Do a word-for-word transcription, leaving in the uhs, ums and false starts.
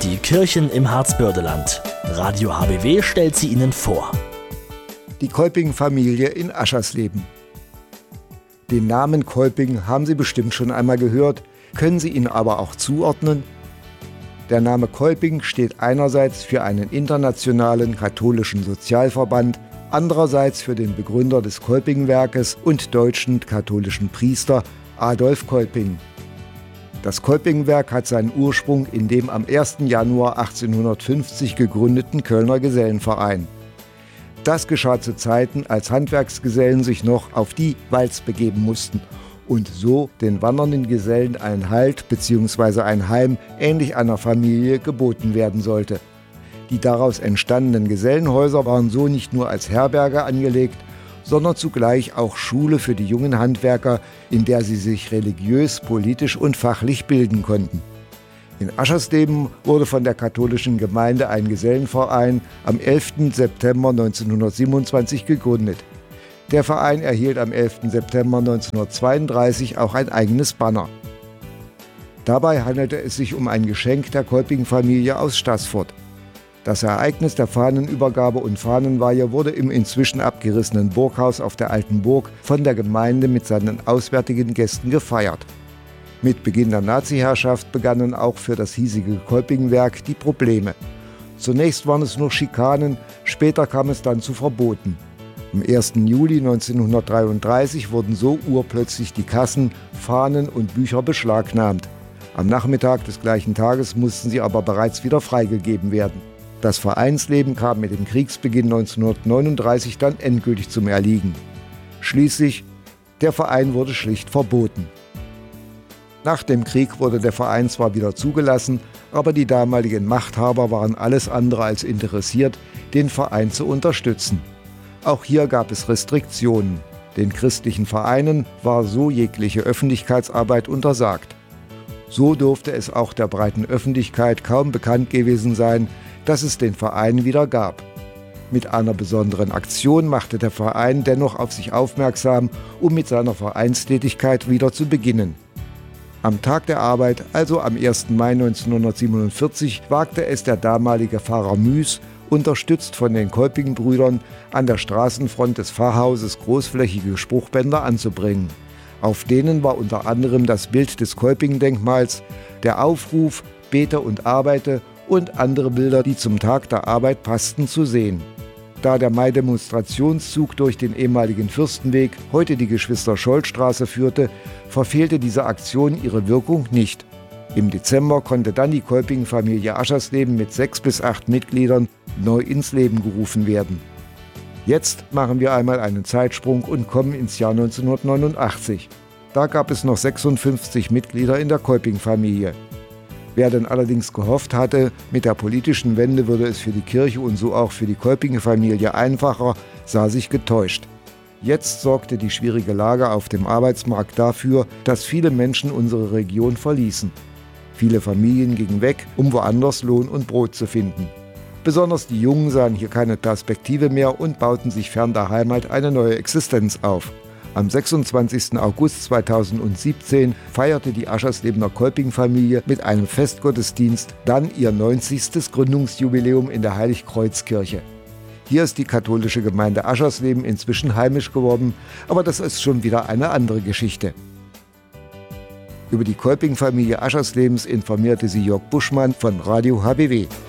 Die Kirchen im Harzbördeland. Radio H B W stellt sie Ihnen vor. Die Kolping-Familie in Aschersleben. Den Namen Kolping haben Sie bestimmt schon einmal gehört, können Sie ihn aber auch zuordnen? Der Name Kolping steht einerseits für einen internationalen katholischen Sozialverband, andererseits für den Begründer des Kolpingwerkes und deutschen katholischen Priester Adolf Kolping. Das Kolpingwerk hat seinen Ursprung in dem am ersten Januar achtzehnhundertfünfzig gegründeten Kölner Gesellenverein. Das geschah zu Zeiten, als Handwerksgesellen sich noch auf die Walz begeben mussten und so den wandernden Gesellen ein Halt bzw. ein Heim ähnlich einer Familie geboten werden sollte. Die daraus entstandenen Gesellenhäuser waren so nicht nur als Herberge angelegt, sondern zugleich auch Schule für die jungen Handwerker, in der sie sich religiös, politisch und fachlich bilden konnten. In Aschersleben wurde von der katholischen Gemeinde ein Gesellenverein am elften September neunzehnhundertsiebenundzwanzig gegründet. Der Verein erhielt am elften September neunzehnhundertzweiunddreißig auch ein eigenes Banner. Dabei handelte es sich um ein Geschenk der Kolping-Familie aus Staßfurt. Das Ereignis der Fahnenübergabe und Fahnenweihe wurde im inzwischen abgerissenen Burghaus auf der Alten Burg von der Gemeinde mit seinen auswärtigen Gästen gefeiert. Mit Beginn der Nazi-Herrschaft begannen auch für das hiesige Kolpingwerk die Probleme. Zunächst waren es nur Schikanen, später kam es dann zu Verboten. Am ersten Juli neunzehnhundertdreiunddreißig wurden so urplötzlich die Kassen, Fahnen und Bücher beschlagnahmt. Am Nachmittag des gleichen Tages mussten sie aber bereits wieder freigegeben werden. Das Vereinsleben kam mit dem Kriegsbeginn neunzehnhundertneununddreißig dann endgültig zum Erliegen. Schließlich, der Verein wurde schlicht verboten. Nach dem Krieg wurde der Verein zwar wieder zugelassen, aber die damaligen Machthaber waren alles andere als interessiert, den Verein zu unterstützen. Auch hier gab es Restriktionen. Den christlichen Vereinen war so jegliche Öffentlichkeitsarbeit untersagt. So durfte es auch der breiten Öffentlichkeit kaum bekannt gewesen sein, dass es den Verein wieder gab. Mit einer besonderen Aktion machte der Verein dennoch auf sich aufmerksam, um mit seiner Vereinstätigkeit wieder zu beginnen. Am Tag der Arbeit, also am ersten Mai neunzehnhundertsiebenundvierzig, wagte es der damalige Pfarrer Müß, unterstützt von den Kolping-Brüdern, an der Straßenfront des Pfarrhauses großflächige Spruchbänder anzubringen. Auf denen war unter anderem das Bild des Kolping-Denkmals, der Aufruf »Bete und arbeite« und andere Bilder, die zum Tag der Arbeit passten, zu sehen. Da der Mai-Demonstrationszug durch den ehemaligen Fürstenweg, heute die Geschwister-Scholl-Straße führte, verfehlte diese Aktion ihre Wirkung nicht. Im Dezember konnte dann die Kolping-Familie Aschersleben mit sechs bis acht Mitgliedern neu ins Leben gerufen werden. Jetzt machen wir einmal einen Zeitsprung und kommen ins Jahr neunzehnhundertneunundachtzig. Da gab es noch sechsundfünfzig Mitglieder in der Kolping-Familie. Wer denn allerdings gehofft hatte, mit der politischen Wende würde es für die Kirche und so auch für die Kolping-Familie einfacher, sah sich getäuscht. Jetzt sorgte die schwierige Lage auf dem Arbeitsmarkt dafür, dass viele Menschen unsere Region verließen. Viele Familien gingen weg, um woanders Lohn und Brot zu finden. Besonders die Jungen sahen hier keine Perspektive mehr und bauten sich fern der Heimat eine neue Existenz auf. Am sechsundzwanzigsten August zweitausendsiebzehn feierte die Ascherslebener Kolping-Familie mit einem Festgottesdienst dann ihr neunzigstes Gründungsjubiläum in der Heiligkreuzkirche. Hier ist die katholische Gemeinde Aschersleben inzwischen heimisch geworden, aber das ist schon wieder eine andere Geschichte. Über die Kolping-Familie Ascherslebens informierte sie Jörg Buschmann von Radio H B W.